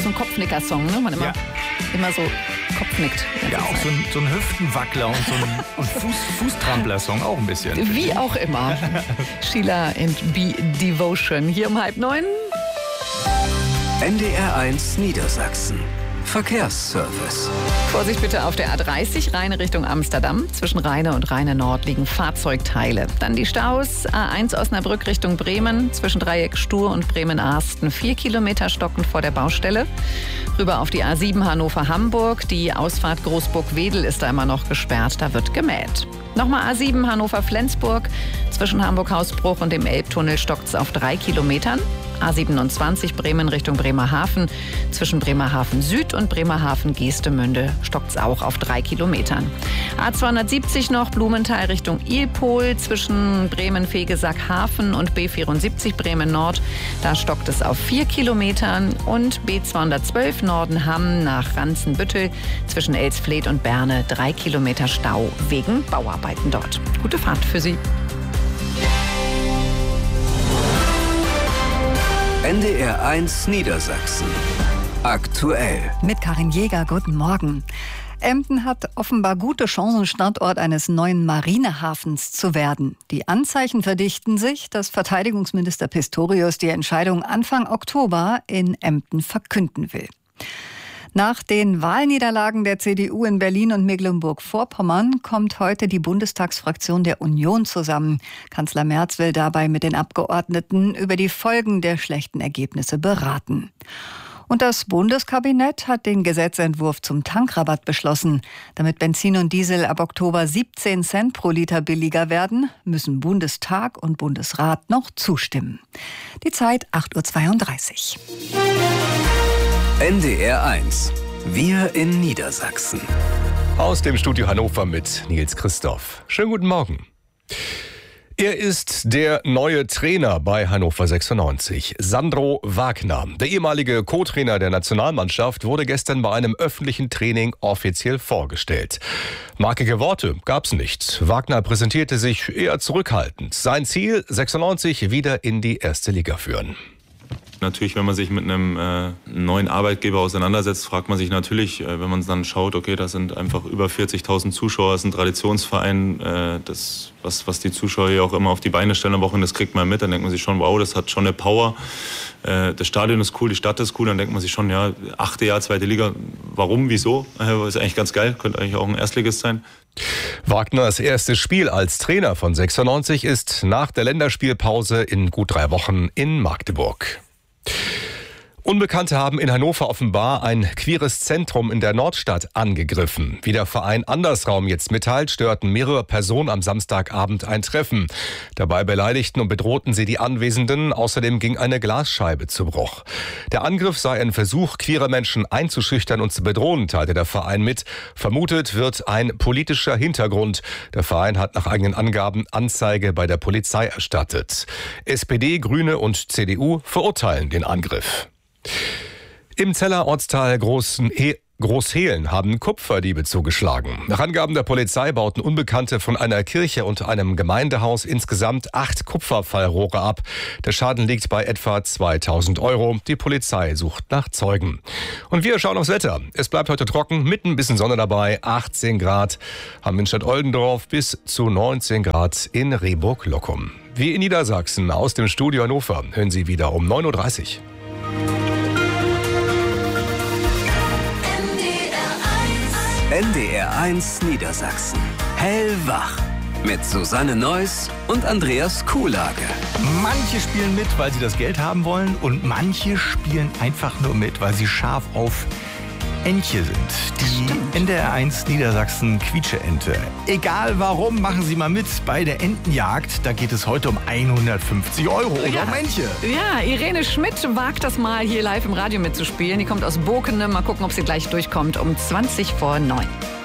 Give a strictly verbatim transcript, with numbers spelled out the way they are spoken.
so ein Kopfnicker-Song, ne? Man immer, Ja. immer so Kopfnickt. Ja, auch so ein, so ein Hüftenwackler und so ein und Fuß, Fußtrampler-Song auch ein bisschen. Wie auch immer. Sheila and Be Devotion. Hier um halb neun. N D R eins Niedersachsen. Verkehrsservice. Vorsicht bitte auf der A dreißig, Rheine Richtung Amsterdam. Zwischen Rheine und Rheine Nord liegen Fahrzeugteile. Dann die Staus, A eins Osnabrück Richtung Bremen. Zwischen Dreieck Stur und Bremen-Arsten. Vier Kilometer stockend vor der Baustelle. Rüber auf die A sieben Hannover-Hamburg. Die Ausfahrt Großburg-Wedel ist da immer noch gesperrt. Da wird gemäht. Nochmal A sieben Hannover-Flensburg. Zwischen Hamburg-Hausbruch und dem Elbtunnel stockt es auf drei Kilometern. A siebenundzwanzig Bremen Richtung Bremerhaven. Zwischen Bremerhaven Süd und Bremerhaven Geestemünde stockt es auch auf drei Kilometern. A zweihundertsiebzig noch Blumenthal Richtung Ilpol. Zwischen Bremen-Fegesack-Hafen und B vierundsiebzig Bremen Nord. Da stockt es auf vier Kilometern. Und B zweihundertzwölf Nordenham nach Ranzenbüttel. Zwischen Elsfleth und Berne drei Kilometer Stau wegen Bauarbeiten dort. Gute Fahrt für Sie. N D R eins Niedersachsen. Aktuell. Mit Karin Jäger, guten Morgen. Emden hat offenbar gute Chancen, Standort eines neuen Marinehafens zu werden. Die Anzeichen verdichten sich, dass Verteidigungsminister Pistorius die Entscheidung Anfang Oktober in Emden verkünden will. Nach den Wahlniederlagen der C D U in Berlin und Mecklenburg-Vorpommern kommt heute die Bundestagsfraktion der Union zusammen. Kanzler Merz will dabei mit den Abgeordneten über die Folgen der schlechten Ergebnisse beraten. Und das Bundeskabinett hat den Gesetzentwurf zum Tankrabatt beschlossen. Damit Benzin und Diesel ab Oktober siebzehn Cent pro Liter billiger werden, müssen Bundestag und Bundesrat noch zustimmen. Die Zeit acht Uhr zweiunddreißig. N D R eins. Wir in Niedersachsen. Aus dem Studio Hannover mit Nils Christoph. Schönen guten Morgen. Er ist der neue Trainer bei Hannover sechsundneunzig, Sandro Wagner. Der ehemalige Co-Trainer der Nationalmannschaft wurde gestern bei einem öffentlichen Training offiziell vorgestellt. Markige Worte gab's nicht. Wagner präsentierte sich eher zurückhaltend. Sein Ziel, sechsundneunzig wieder in die erste Liga führen. Natürlich, wenn man sich mit einem äh, neuen Arbeitgeber auseinandersetzt, fragt man sich natürlich, äh, wenn man dann schaut, okay, da sind einfach über vierzigtausend Zuschauer, das ist ein Traditionsverein, äh, das, was, was die Zuschauer hier auch immer auf die Beine stellen am Wochenende, das kriegt man mit, dann denkt man sich schon, wow, das hat schon eine Power, äh, das Stadion ist cool, die Stadt ist cool, dann denkt man sich schon, ja, achte Jahr, zweite Liga, warum, wieso, äh, ist eigentlich ganz geil, könnte eigentlich auch ein Erstligist sein. Wagners erstes Spiel als Trainer von sechsundneunzig ist nach der Länderspielpause in gut drei Wochen in Magdeburg. Unbekannte haben in Hannover offenbar ein queeres Zentrum in der Nordstadt angegriffen. Wie der Verein Andersraum jetzt mitteilt, störten mehrere Personen am Samstagabend ein Treffen. Dabei beleidigten und bedrohten sie die Anwesenden. Außerdem ging eine Glasscheibe zu Bruch. Der Angriff sei ein Versuch, queere Menschen einzuschüchtern und zu bedrohen, teilte der Verein mit. Vermutet wird ein politischer Hintergrund. Der Verein hat nach eigenen Angaben Anzeige bei der Polizei erstattet. S P D, Grüne und C D U verurteilen den Angriff. Im Zeller Ortsteil Großen He- Großhehlen haben Kupferdiebe zugeschlagen. Nach Angaben der Polizei bauten Unbekannte von einer Kirche und einem Gemeindehaus insgesamt acht Kupferfallrohre ab. Der Schaden liegt bei etwa zweitausend Euro. Die Polizei sucht nach Zeugen. Und wir schauen aufs Wetter. Es bleibt heute trocken, mit ein bisschen Sonne dabei, achtzehn Grad. Haben in Stadt Oldendorf bis zu neunzehn Grad in Rehburg-Lockum. Wie in Niedersachsen aus dem Studio Hannover hören Sie wieder um neun Uhr dreißig. N D R eins Niedersachsen. Hellwach. Mit Susanne Neuss und Andreas Kuhlage. Manche spielen mit, weil sie das Geld haben wollen, und manche spielen einfach nur mit, weil sie scharf auf Entche sind. Die N D R eins Niedersachsen Quietsche-Ente. Egal warum, machen Sie mal mit bei der Entenjagd. Da geht es heute um hundertfünfzig Euro oder Ja. um Entche. Ja, Irene Schmidt wagt das mal hier live im Radio mitzuspielen. Die kommt aus Bokene. Mal gucken, ob sie gleich durchkommt um zwanzig vor neun.